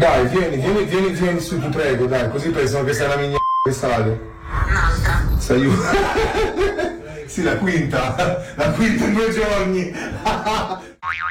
Dai, vieni su, ti prego, dai, così pensano che sei una migna d'estate. Un'altra. Sei sì, la quinta in 2 giorni.